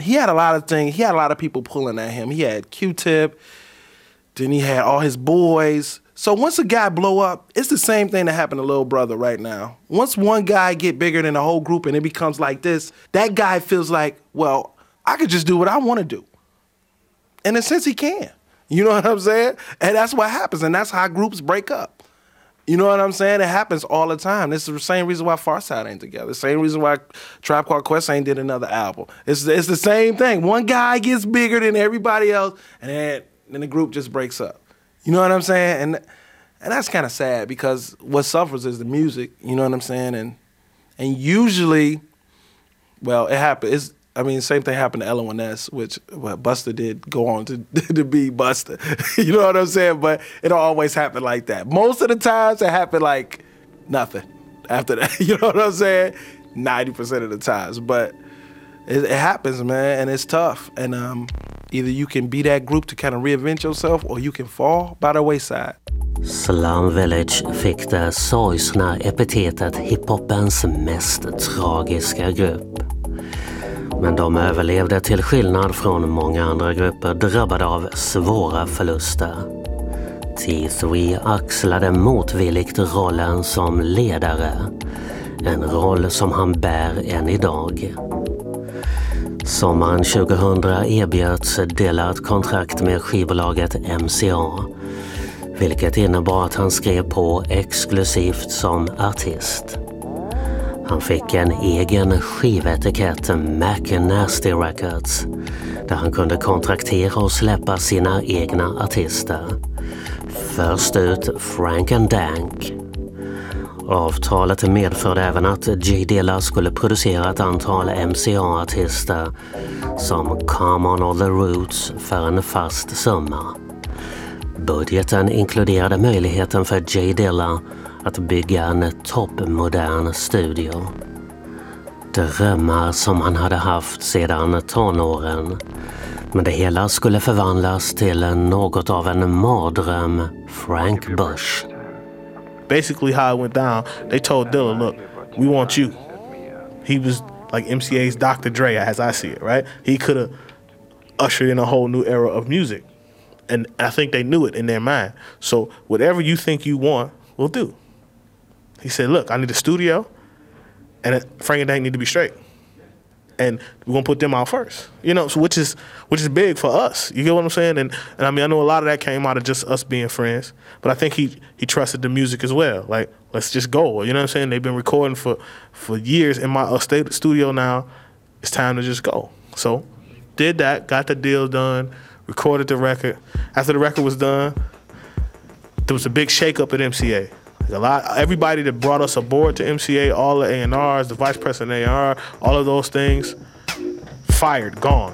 he had a lot of things. He had a lot of people pulling at him. He had Q-Tip. Then he had all his boys. So once a guy blow up, it's the same thing that happened to Lil Brother right now. Once one guy get bigger than the whole group and it becomes like this, that guy feels like, well, I could just do what I want to do. In a sense, he can. You know what I'm saying? And that's what happens, and that's how groups break up. You know what I'm saying? It happens all the time. This is the same reason why Pharcyde ain't together. The same reason why Tribe Called Quest ain't did another album. It's the same thing. One guy gets bigger than everybody else, and then the group just breaks up. You know what I'm saying? And that's kind of sad because what suffers is the music. You know what I'm saying? And usually, well, it happens. Same thing happened to L.O.N.S., which Busta did go on to be Busta. You know what I'm saying? But it don't always happen like that. Most of the times it happened like nothing after that. You know what I'm saying? 90% of the times. But it happens, man, and it's tough. And either you can be that group to kind of reinvent yourself or you can fall by the wayside. Slum Village fick det sorgsna epitetet hiphopens mest tragiska grupp. Men de överlevde till skillnad från många andra grupper drabbade av svåra förluster. T3 axlade motvilligt rollen som ledare, en roll som han bär än idag. Sommaren 2000 erbjöds delat kontrakt med skivbolaget MCA, vilket innebar att han skrev på exklusivt som artist. Han fick en egen skivetikett, Mac Nasty Records, där han kunde kontraktera och släppa sina egna artister. Först ut Frank and Dank. Avtalet medförde även att J Dilla skulle producera ett antal MCA-artister som Common och The Roots för en fast summa. Budgeten inkluderade möjligheten för J Dilla att bygga en toppmodern studio. Drömmar som han hade haft sedan tonåren. Men det hela skulle förvandlas till något av en mardröm, Frank Bush. Basically how it went down, they told Dilla, look, we want you. He was like MCA's Dr. Dre, as I see it, right? He could have ushered in a whole new era of music. And I think they knew it in their mind. So whatever you think you want, we'll do. He said, look, I need a studio, and Frank and Dank need to be straight. And we're going to put them out first. You know, so which is big for us. You get what I'm saying? And I mean, I know a lot of that came out of just us being friends, but I think he trusted the music as well. Like, let's just go. You know what I'm saying? They've been recording for years in my studio now. It's time to just go. So did that, got the deal done, recorded the record. After the record was done, there was a big shakeup at MCA. Everybody that brought us aboard to MCA, all the A&Rs, the vice president of A&R, all of those things, fired, gone.